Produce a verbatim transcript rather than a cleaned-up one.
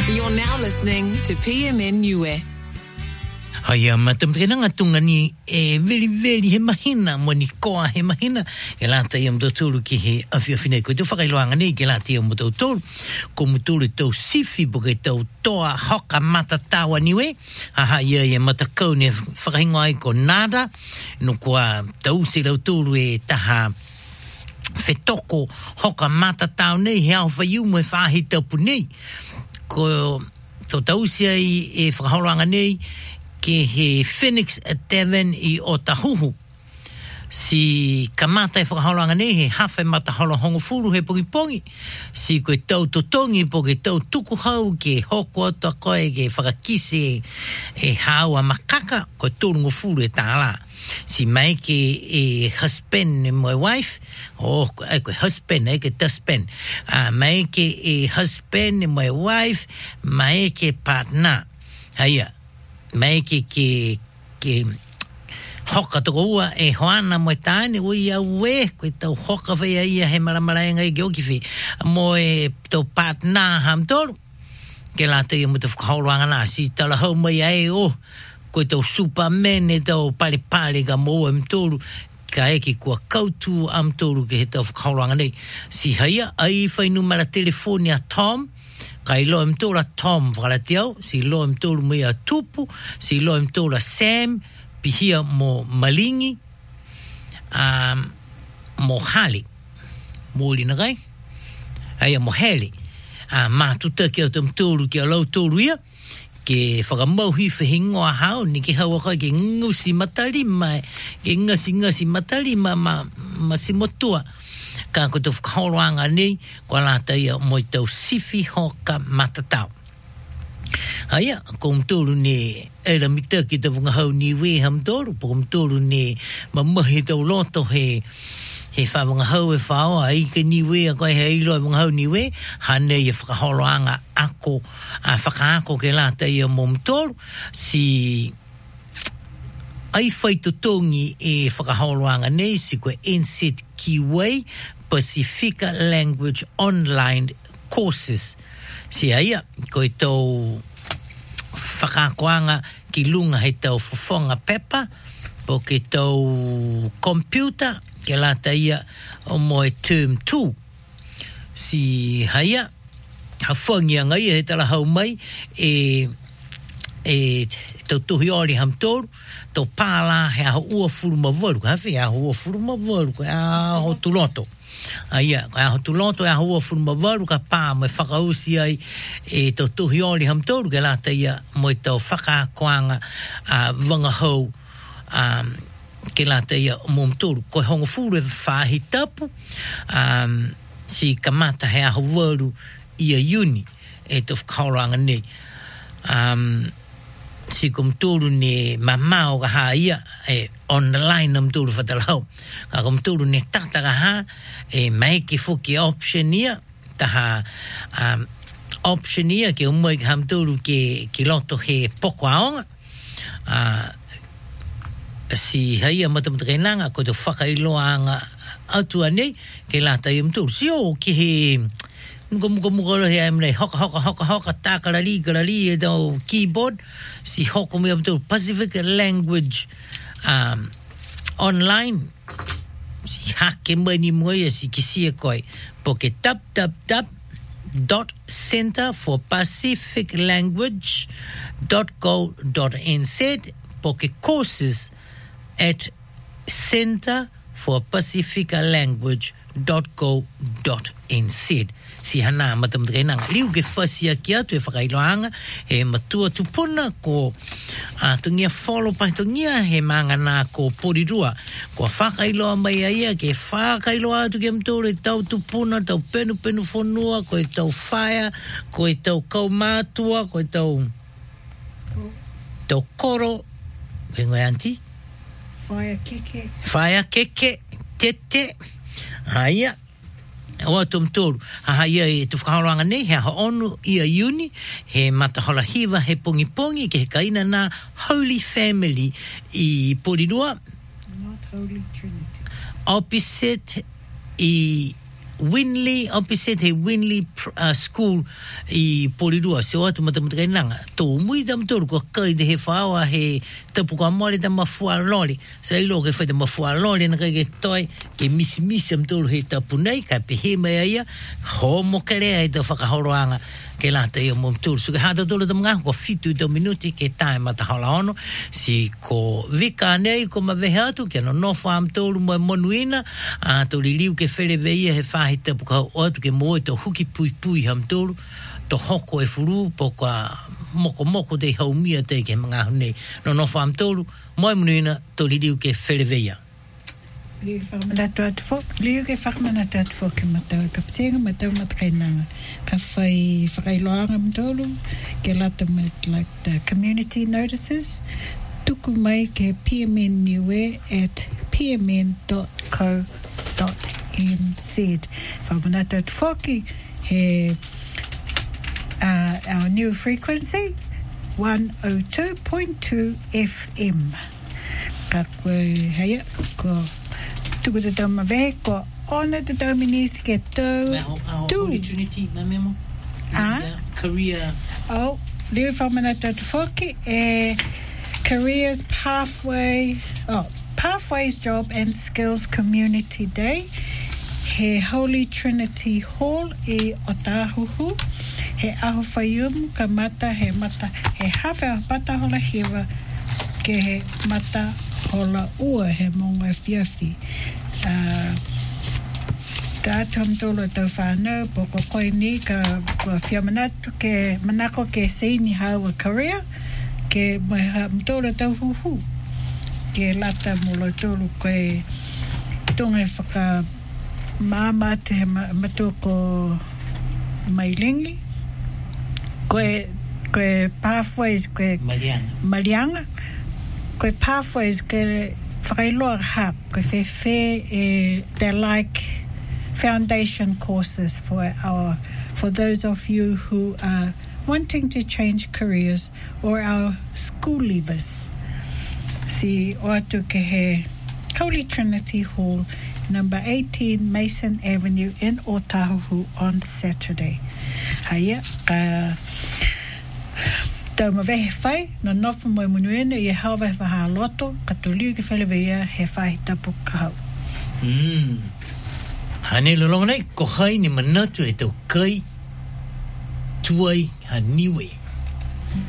You're now listening to P M N Niue. Haya matamtrena ngatunga ni e veli veli he mahina mo ni koa he mahina e lata ia mtotulu ki he afia fine ko te whakailoanga nei ke lata ia mtotulu ko mtotulu tau sifi po ke tau toa hoka mata tawa niwe aha ia ia matakau ne whakahingo ai ko nada no kua tau se lau tolu e taha whetoko hoka mata tau nei he au whaiu mo e whahi taupu nei ko tau tau se ai e whakaholoanga nei ke he Phoenix Tavern i Otahuhu. Si kamata e whakaholanga nei he hawhi mata holo hongo furu he pongi pongi. Si koe tau totongi po ke tau tuku hau ke hoko ata koe ke whakakise e haua makaka koe tōrungo furu e tāla. Si mai ke e husband e my wife, o e koe husband e ke husband. Uh, mai ke e husband e my wife, mai ke partner. Haya. Mai ke ke ke hoka toko ua e hoana mo e tāne ui au e koe tau hoka whea ia he maramaraenga i geoki whi mo e tau partner ham toru ke la te ia mo te whakaoloanga nā si tala hau mai ai o koe tau Superman e tau pale pale ka mo am toru ka eke kua kautu am toru ke he tau whakaoloanga nei si haia ai whainu mara telefonia Tom kai lo mtola Tom vralatiau si lo mtola mia tupu si lo mtola Sam pihia mo malingi um mo hali mo linagai ai mo heli a ma tuta ke o mtola ke lo tolu ia ke whakamau hi whingoa hao ni ke hawa kai ke ngusi matali mai ke ngasi ngasi matali ma ma masimotua ka ko te whakaoloanga nei, ko lata ia mo i tau sifi hoka matatau. Aia, ko mtolu ne era mita ki te wungahau ni we hamtolu, po mtolu ne mamahi tau loto he he whawangahau e whao, ai ke ni we, a koe he ilo e wungahau ni we, hane ia whakaoloanga ako, a whakaako ke lata ia mo mtolu, si ai whaitotongi e whakaoloanga nei, si koe N Z Kiwi, Pacifica Language Online Courses. Si aia, koe tau whakakoanga ki lunga he tau whafonga pepa, po ke tau computer, ke lata ia o moe term two. Si haia, hawhangia ngai he tala hau mai, e, e tau tuhi ori ham toru, tau pāla he aho ua furu mawaru, ka hawhi aho ua furu mawaru, ka aho tuloto. Aia, ka aho tuloto e aho ua furu mawaru, ka pā mai whakausi ai e tau tuhi ori ham toru, ke lata ia mo i tau whakakoanga uh, wangahau, um, ke lata ia mo mtoru, koe hongo furu e whahi tapu, um, si kamata he aho waru ia uni, e tau whakauranga nei. Um, si kum tulu ni mamao ka ha ia e online nam tulu fatalhau ka kum tulu ni tata ka ha e mai ki fuki option ia taha um, option ia ke umoi ham tulu ke ki loto he poko aonga uh, si haia matamatakinanga ko te whakailoanga atua nei ke lata i mtulu si o ki he Muka muka muka he am nei hoka hoka hoka hoka takarali karali e tau keyboard si hoko me betul Pacific Language um, online si hake mani moya si kisia koi poke tap tap tap dot center for Pacific Language dot go dot nz poke courses at center for Pacific Language dot go dot nz si hana matamatakinanga liu ke whasia ki atu e whakailoanga he matua tupuna ko uh, tungia follow pa tungia he mangana ko porirua ko whakailoa mai aia ke whakailoa atu ke mtore tau tupuna tau penu penu whonua ko e tau whaia ko e tau kaumatua ko e tau tau koro wengo anti whaia keke whaia keke tete haia o tum tolu ha ia e tu whakaoloanga nei he ha onu ia uni he matahola hiva he pongi pongi ke he kaina na Holy Family i Porirua not Holy Trinity opposite i Winley opposite he Winley uh, School I Polirua se o atu matamata nanga to mui dam to ko kai de he fawa he tapu ko mole da mafua loli se ilo ke foi da mafua loli na ke toi ke mis mis am to he tapu nei ka pe he mai ia ho mo kere ai to faka horoanga ke la te mo tur su ha do do mga ko fitu do minuti ke time mata hala ono si ko vika nei ko ma vehatu ke no no fam to mo monuina a to liu ke fele veia he fa he tapu ko o ke mo to huki pui pui ham to to hoko e furu po ka moko moko de haumia te ke mga nei no no fam to mo monuina to liu ke fele veia Liu whakamana tuat fo, liu ke whakamana tuat fo ke matau ka psenga matau matakainanga. Ka whai whakailoanga mtolu, ke lata met like the community notices. Tuku mai ke P M N niue at p m n dot co dot n z. Whakamana tuat fo ki he uh, our new frequency, one oh two point two F M. Ka koe heia, ko tuku te tau mawe, ko ona te tau minisi ke tau tu. Opportunity, my memo. Ah? Career. Oh, liu whamana tatu whoki, e Careers Pathway, oh, Pathways Job and Skills Community Day. He Holy Trinity Hall e Otahuhu. He aho whaiumu ka mata, he mata, he hawhi mata hola hewa, ke he mata hola ua he monga whiawhi. Uh, tātam tolo tau whānau, poko koe ni ka kua whiamanatu ke manako ke seini haua Korea, ke mai mtolo tau huhu, ke lata mulo tolo koe tonga e whaka māma te he matoko mailingi, koe, koe pathways, koe Marianga. Marianga, koe pathways, koe whakailoa hap, koe whewhe e they're like foundation courses for our for those of you who are wanting to change careers or our school leavers. Si o atu ke he Holy Trinity Hall, number eighteen Mason Avenue in Otahuhu on Saturday. Haia, ka tau mawehe whai, no nofu moe munuene i e hawa waha loto, ka tuliu ke whalewea he whai tapu kahau. Mm. Hane lolonga nei, ko hai ni manatu e tau kai tuai ha niwe.